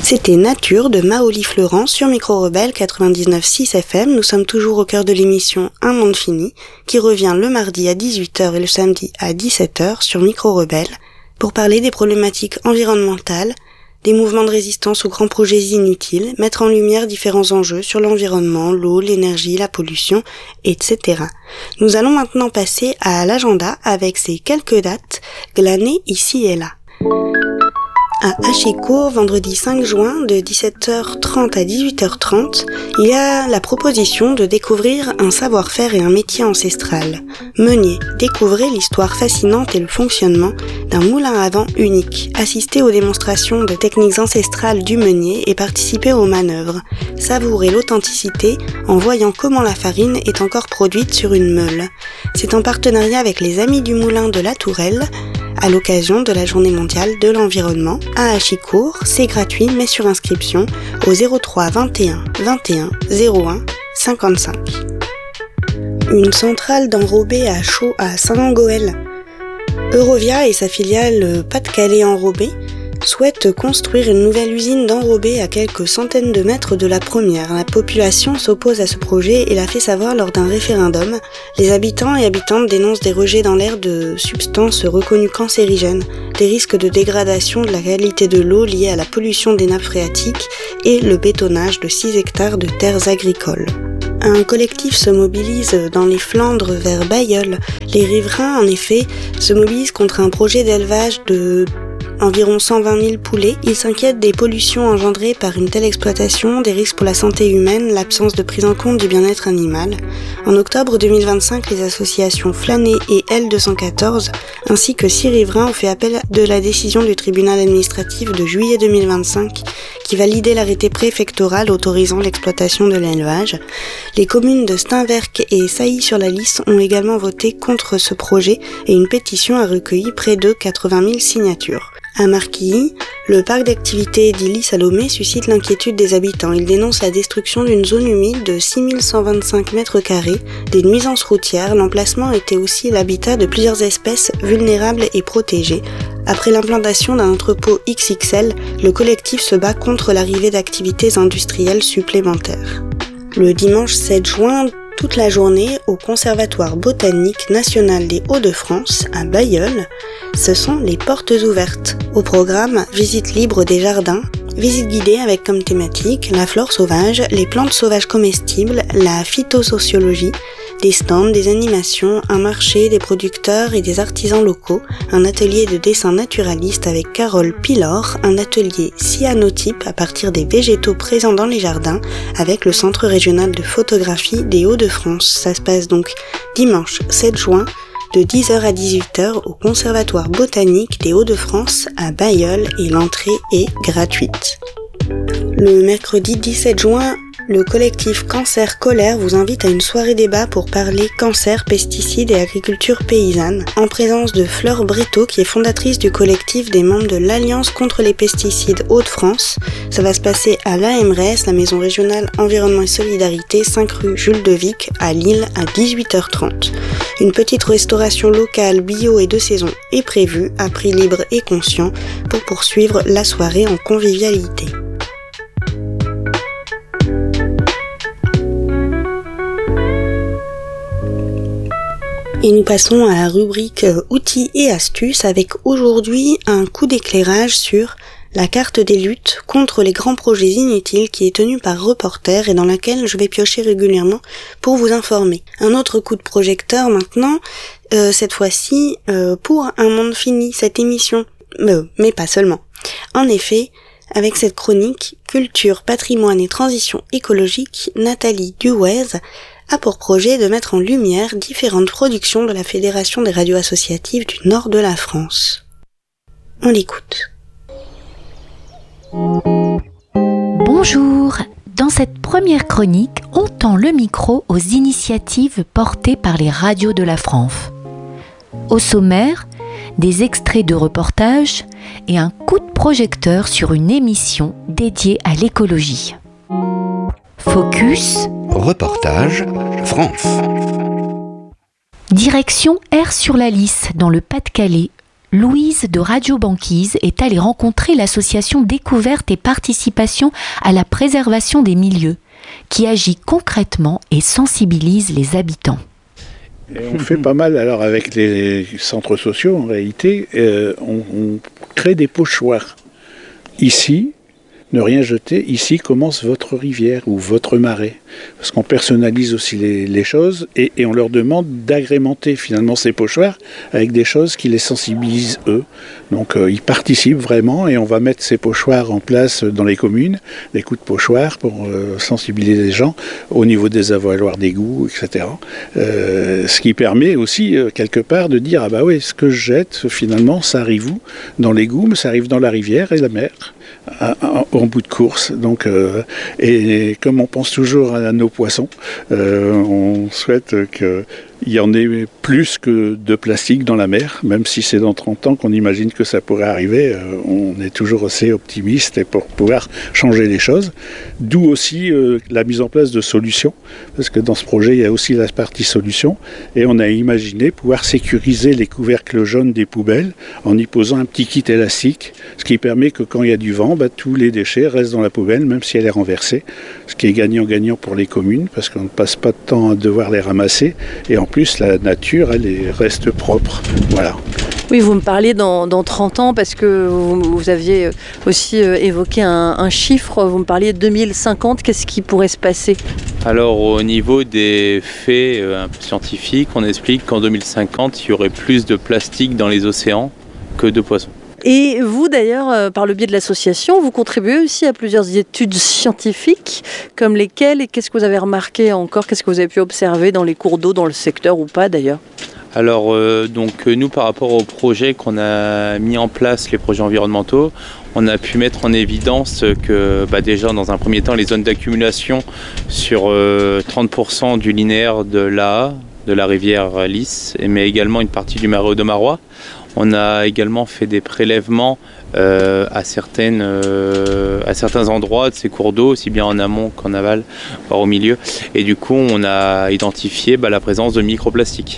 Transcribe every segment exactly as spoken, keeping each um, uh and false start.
C'était Nature de Maoli Florent sur Micro Rebelle quatre-vingt-dix-neuf virgule six F M. Nous sommes toujours au cœur de l'émission Un Monde Fini, qui revient le mardi à dix-huit heures et le samedi à dix-sept heures sur Micro Rebelle, pour parler des problématiques environnementales, des mouvements de résistance aux grands projets inutiles, mettre en lumière différents enjeux sur l'environnement, l'eau, l'énergie, la pollution, et cetera. Nous allons maintenant passer à l'agenda avec ces quelques dates glanées ici et là. À Hachicourt, vendredi cinq juin, de dix-sept heures trente à dix-huit heures trente, il y a la proposition de découvrir un savoir-faire et un métier ancestral. Meunier, découvrez l'histoire fascinante et le fonctionnement d'un moulin à vent unique. Assistez aux démonstrations de techniques ancestrales du meunier et participez aux manœuvres. Savourez l'authenticité en voyant comment la farine est encore produite sur une meule. C'est en partenariat avec les Amis du Moulin de la Tourelle, à l'occasion de la Journée mondiale de l'environnement à Hachicourt. C'est gratuit mais sur inscription au zéro trois vingt et un vingt et un zéro un cinquante-cinq. Une centrale d'enrobés à chaud à Saint-Goël. Eurovia et sa filiale Pas-de-Calais Enrobés souhaitent construire une nouvelle usine d'enrobés à quelques centaines de mètres de la première. La population s'oppose à ce projet et l'a fait savoir lors d'un référendum. Les habitants et habitantes dénoncent des rejets dans l'air de substances reconnues cancérigènes, des risques de dégradation de la qualité de l'eau liés à la pollution des nappes phréatiques et le bétonnage de six hectares de terres agricoles. Un collectif se mobilise dans les Flandres vers Bailleul. Les riverains, en effet, se mobilisent contre un projet d'élevage de environ cent vingt mille poulets. Ils s'inquiètent des pollutions engendrées par une telle exploitation, des risques pour la santé humaine, l'absence de prise en compte du bien-être animal. En octobre deux mille vingt-cinq, les associations Flâner et L deux cent quatorze ainsi que six riverains ont fait appel de la décision du tribunal administratif de juillet deux mille vingt-cinq qui validait l'arrêté préfectoral autorisant l'exploitation de l'élevage. Les communes de Steinwerck et Sailly-sur-la-Lys ont également voté contre ce projet et une pétition a recueilli près de quatre-vingt mille signatures. À Marquilly, le parc d'activités d'Illy-Salomé suscite l'inquiétude des habitants. Il dénonce la destruction d'une zone humide de six mille cent vingt-cinq mètres carrés, des nuisances routières. L'emplacement était aussi l'habitat de plusieurs espèces vulnérables et protégées. Après l'implantation d'un entrepôt X X L, le collectif se bat contre l'arrivée d'activités industrielles supplémentaires. Le dimanche sept juin, toute la journée, au Conservatoire botanique national des Hauts-de-France, à Bailleul, ce sont les portes ouvertes. Au programme, visite libre des jardins, visite guidée avec comme thématique la flore sauvage, les plantes sauvages comestibles, la phytosociologie, des stands, des animations, un marché, des producteurs et des artisans locaux, un atelier de dessin naturaliste avec Carole Pilor, un atelier cyanotype à partir des végétaux présents dans les jardins avec le Centre régional de photographie des Hauts-de-France. Ça se passe donc dimanche sept juin de dix heures à dix-huit heures au Conservatoire botanique des Hauts-de-France à Bailleul et l'entrée est gratuite. Le mercredi dix-sept juin, le collectif Cancer Colère vous invite à une soirée débat pour parler cancer, pesticides et agriculture paysanne, en présence de Fleur Bretto, qui est fondatrice du collectif des membres de l'Alliance contre les pesticides Hauts-de-France. Ça va se passer à l'A M R E S, la Maison régionale Environnement et Solidarité, cinq rue Jules de Vic, à Lille, à dix-huit heures trente. Une petite restauration locale, bio et de saison est prévue, à prix libre et conscient, pour poursuivre la soirée en convivialité. Et nous passons à la rubrique outils et astuces avec aujourd'hui un coup d'éclairage sur la carte des luttes contre les grands projets inutiles qui est tenue par Reporter et dans laquelle je vais piocher régulièrement pour vous informer. Un autre coup de projecteur maintenant, euh, cette fois-ci euh, pour Un Monde Fini, cette émission, euh, mais pas seulement. En effet, avec cette chronique Culture, patrimoine et transition écologique, Nathalie Duwez a pour projet de mettre en lumière différentes productions de la Fédération des radios associatives du nord de la France. On l'écoute. Bonjour. Dans cette première chronique, on tend le micro aux initiatives portées par les radios de la France. Au sommaire, des extraits de reportages et un coup de projecteur sur une émission dédiée à l'écologie. Focus Reportage France. Direction Aire-sur-la-Lys, dans le Pas-de-Calais. Louise de Radio Banquise est allée rencontrer l'association Découverte et Participation à la préservation des milieux, qui agit concrètement et sensibilise les habitants. Et on fait pas mal, alors avec les centres sociaux en réalité, euh, on, on crée des pochoirs. Ici, ne rien jeter, ici commence votre rivière ou votre marais. Parce qu'on personnalise aussi les, les choses et, et on leur demande d'agrémenter finalement ces pochoirs avec des choses qui les sensibilisent eux. Donc euh, ils participent vraiment et on va mettre ces pochoirs en place dans les communes, des coups de pochoirs pour euh, sensibiliser les gens au niveau des avaloirs d'égouts, et cetera. Euh, ce qui permet aussi euh, quelque part de dire ah bah oui, ce que je jette finalement ça arrive où ? Dans l'égout, mais ça arrive dans la rivière et la mer. En bout de course. Donc, euh, et comme on pense toujours à nos poissons, euh, on souhaite qu'il y en ait plus que de plastique dans la mer, même si c'est dans trente ans qu'on imagine que ça pourrait arriver. Euh, on est toujours assez optimiste et pour pouvoir changer les choses. D'où aussi euh, la mise en place de solutions, parce que dans ce projet, il y a aussi la partie solution, et on a imaginé pouvoir sécuriser les couvercles jaunes des poubelles en y posant un petit kit élastique, ce qui permet que quand il y a du vent, bah, tous les déchets restent dans la poubelle, même si elle est renversée, ce qui est gagnant-gagnant pour les communes, parce qu'on ne passe pas de temps à devoir les ramasser, et en plus la nature, elle est, reste propre. Voilà. Oui, vous me parliez dans, dans trente ans, parce que vous, vous aviez aussi évoqué un, un chiffre, vous me parliez de deux mille cinquante, qu'est-ce qui pourrait se passer ? Alors au niveau des faits euh, un peu scientifiques, on explique qu'en deux mille cinquante, il y aurait plus de plastique dans les océans que de poissons. Et vous d'ailleurs, euh, par le biais de l'association, vous contribuez aussi à plusieurs études scientifiques, comme lesquelles, et qu'est-ce que vous avez remarqué encore, qu'est-ce que vous avez pu observer dans les cours d'eau, dans le secteur ou pas d'ailleurs ? Alors euh, donc nous par rapport aux projets qu'on a mis en place, les projets environnementaux, on a pu mettre en évidence que bah, déjà dans un premier temps les zones d'accumulation sur euh, trente pour cent du linéaire de l'A A, de la rivière Lys, mais également une partie du marais Audomarois. On a également fait des prélèvements euh, à, certaines, euh, à certains endroits de ces cours d'eau, aussi bien en amont qu'en aval, voire au milieu. Et du coup, on a identifié bah, la présence de microplastiques.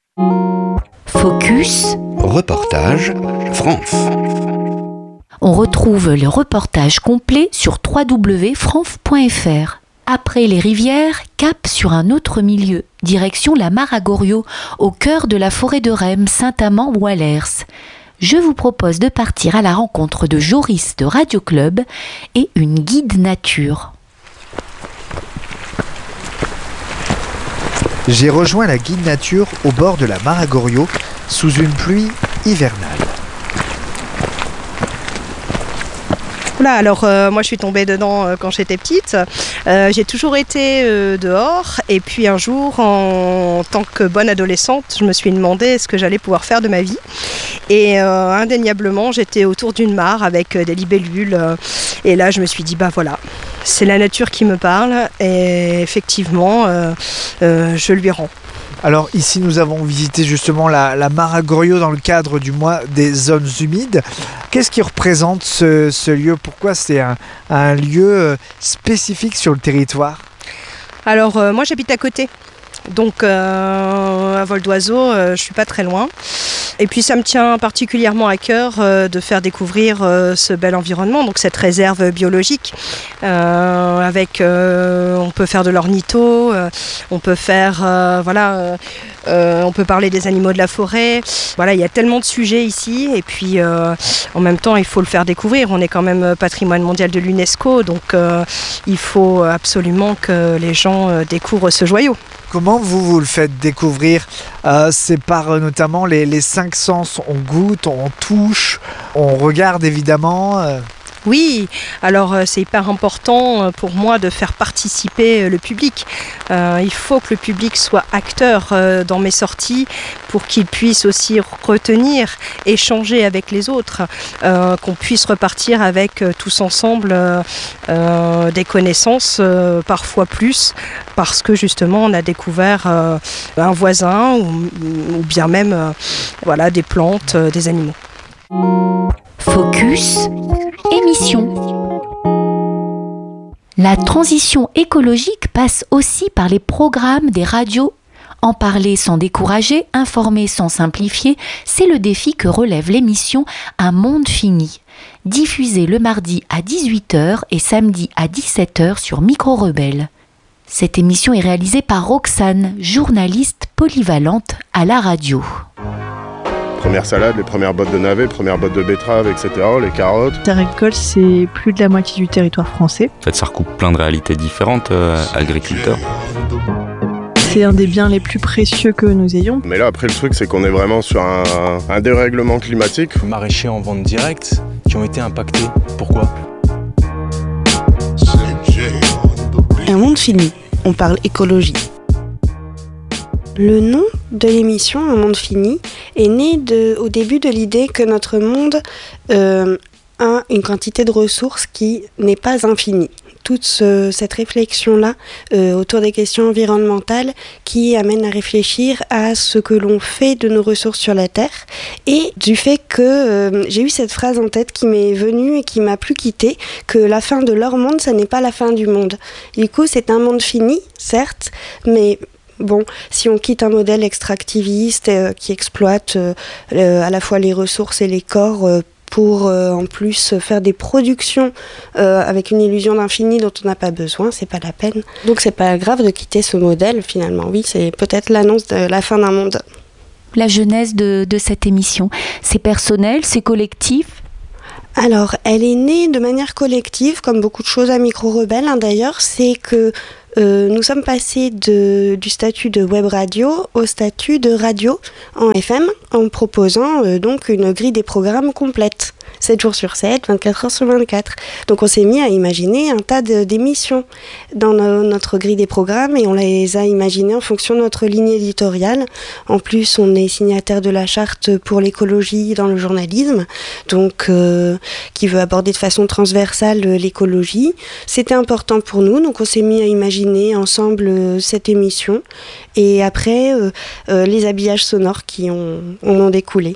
Focus. Reportage France. On retrouve le reportage complet sur w w w point franf point f r. Après les rivières, cap sur un autre milieu, direction la Mare à Goriot, au cœur de la forêt de Rhêmes, Saint-Amand-Wallers. Je vous propose de partir à la rencontre de Joris de Radio Club et une guide nature. J'ai rejoint la guide nature au bord de la Mare à Goriot, sous une pluie hivernale. Là, alors euh, moi je suis tombée dedans euh, quand j'étais petite. Euh, j'ai toujours été euh, dehors et puis un jour en, en tant que bonne adolescente, je me suis demandé ce que j'allais pouvoir faire de ma vie. Et euh, indéniablement j'étais autour d'une mare avec euh, des libellules euh, et là je me suis dit bah voilà, c'est la nature qui me parle et effectivement euh, euh, je lui rends. Alors ici nous avons visité justement la, la Mare à Goriot dans le cadre du mois des zones humides. Qu'est-ce qui représente ce, ce lieu ? Pourquoi c'est un, un lieu spécifique sur le territoire ? Alors euh, moi j'habite à côté, donc euh, à vol d'oiseau euh, je ne suis pas très loin. Et puis ça me tient particulièrement à cœur euh, de faire découvrir euh, ce bel environnement, donc cette réserve biologique. Euh, avec, euh, on peut faire de l'ornitho, euh, on peut faire, euh, voilà, euh, euh, on peut parler des animaux de la forêt. Voilà, il y a tellement de sujets ici, et puis euh, en même temps il faut le faire découvrir. On est quand même patrimoine mondial de l'UNESCO, donc euh, il faut absolument que les gens euh, découvrent ce joyau. Comment vous, vous le faites découvrir ? euh, C'est par euh, notamment les, les cinq sens. On goûte, on touche, on regarde évidemment. Euh... Oui, alors euh, c'est hyper important euh, pour moi de faire participer euh, le public. Euh, il faut que le public soit acteur euh, dans mes sorties pour qu'il puisse aussi retenir, échanger avec les autres, euh, qu'on puisse repartir avec euh, tous ensemble euh, euh, des connaissances, euh, parfois plus, parce que justement on a découvert euh, un voisin ou, ou bien même euh, voilà, des plantes, euh, des animaux. Focus, émission. La transition écologique passe aussi par les programmes des radios En parler sans décourager, informer sans simplifier, c'est le défi que relève l'émission Un monde fini, diffusée le mardi à dix-huit heures et samedi à dix-sept heures sur Micro Rebelle. Cette émission est réalisée par Roxane, journaliste polyvalente à la radio. Première salade, les premières bottes de navets, premières bottes de betteraves, et cetera, les carottes. Terre agricole, c'est plus de la moitié du territoire français. En fait, ça recoupe plein de réalités différentes, euh, agriculteurs. C'est un des biens les plus précieux que nous ayons. Mais là, après, le truc, c'est qu'on est vraiment sur un, un dérèglement climatique. Maraîchers en vente directe qui ont été impactés. Pourquoi ? Un monde fini, on parle écologie. Le nom de l'émission Un monde fini est né de, au début de l'idée que notre monde euh, a une quantité de ressources qui n'est pas infinie. Toute ce, cette réflexion-là euh, autour des questions environnementales qui amène à réfléchir à ce que l'on fait de nos ressources sur la Terre et du fait que euh, j'ai eu cette phrase en tête qui m'est venue et qui m'a plus quittée, que la fin de leur monde, ça n'est pas la fin du monde. Du coup, c'est un monde fini, certes, mais bon, si on quitte un modèle extractiviste euh, qui exploite euh, euh, à la fois les ressources et les corps euh, pour euh, en plus faire des productions euh, avec une illusion d'infini dont on n'a pas besoin, c'est pas la peine. Donc c'est pas grave de quitter ce modèle finalement. Oui, c'est peut-être l'annonce de la fin d'un monde. La genèse de, de cette émission, c'est personnel, c'est collectif ? Alors, elle est née de manière collective, comme beaucoup de choses à Micro Rebelle, hein, d'ailleurs, c'est que Euh, nous sommes passés de, du statut de web radio au statut de radio en F M en proposant euh, donc une grille des programmes complète, sept jours sur sept, vingt-quatre heures sur vingt-quatre. Donc on s'est mis à imaginer un tas de, d'émissions dans no, notre grille des programmes et on les a imaginées en fonction de notre ligne éditoriale. En plus, on est signataire de la charte pour l'écologie dans le journalisme, donc euh, qui veut aborder de façon transversale l'écologie. C'était important pour nous, donc on s'est mis à imaginer ensemble euh, cette émission et après euh, euh, les habillages sonores qui ont, en ont découlé.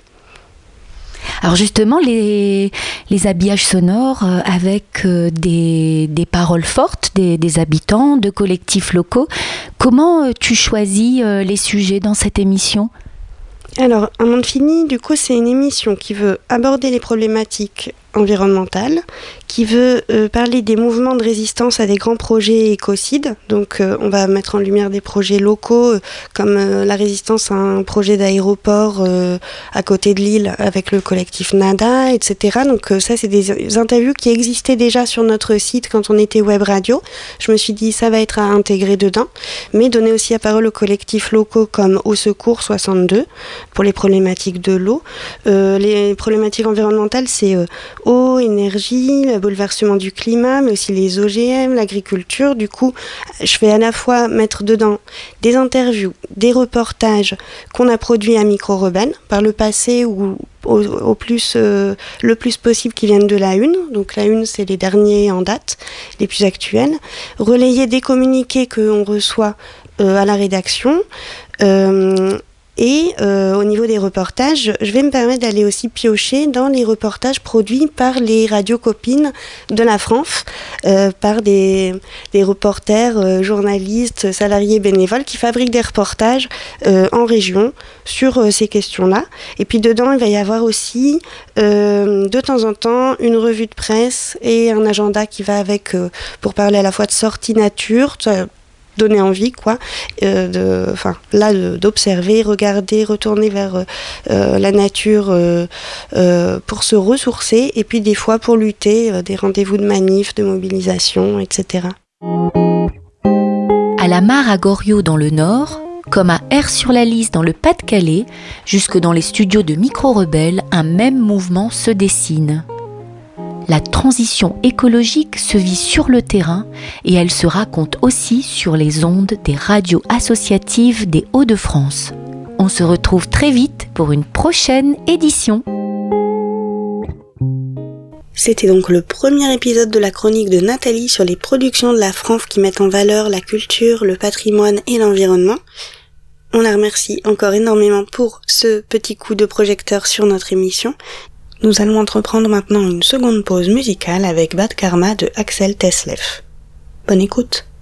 Alors justement, les, les habillages sonores euh, avec euh, des, des paroles fortes des, des habitants, de collectifs locaux, comment euh, tu choisis euh, les sujets dans cette émission ? Alors, Un monde fini, du coup, c'est une émission qui veut aborder les problématiques environnementales, qui veut euh, parler des mouvements de résistance à des grands projets écocides. Donc, euh, on va mettre en lumière des projets locaux, euh, comme euh, la résistance à un projet d'aéroport euh, à côté de Lille avec le collectif Nada, et cetera. Donc, euh, ça, c'est des interviews qui existaient déjà sur notre site quand on était web radio. Je me suis dit, ça va être à intégrer dedans, mais donner aussi la parole aux collectifs locaux comme Au Secours soixante-deux, pour les problématiques de l'eau. Euh, les problématiques environnementales, c'est euh, eau, énergie, le bouleversement du climat, mais aussi les O G M, l'agriculture. Du coup, je vais à la fois mettre dedans des interviews, des reportages qu'on a produits à Micro Rebelle par le passé ou au, au plus, euh, le plus possible qui viennent de la Une. Donc la Une, c'est les derniers en date, les plus actuels. Relayer des communiqués qu'on reçoit euh, à la rédaction. Euh, Et euh, au niveau des reportages, je vais me permettre d'aller aussi piocher dans les reportages produits par les radios copines de la France, euh, par des, des reporters, euh, journalistes, salariés, bénévoles qui fabriquent des reportages euh, en région sur euh, ces questions-là. Et puis dedans, il va y avoir aussi euh, de temps en temps une revue de presse et un agenda qui va avec euh, pour parler à la fois de sortie nature, ça, donner envie, quoi, euh, de, enfin, là, de, d'observer, regarder, retourner vers euh, la nature euh, euh, pour se ressourcer, et puis des fois pour lutter, euh, des rendez-vous de manif, de mobilisation, et cetera. À la mare à Goriot dans le Nord, comme à Aire-sur-la-Lys dans le Pas-de-Calais, jusque dans les studios de Micro Rebelle, un même mouvement se dessine. La transition écologique se vit sur le terrain et elle se raconte aussi sur les ondes des radios associatives des Hauts-de-France. On se retrouve très vite pour une prochaine édition. C'était donc le premier épisode de la chronique de Nathalie sur les productions de la Franf qui mettent en valeur la culture, le patrimoine et l'environnement. On la remercie encore énormément pour ce petit coup de projecteur sur notre émission. Nous allons entreprendre maintenant une seconde pause musicale avec Bad Karma de Axel Teslev. Bonne écoute.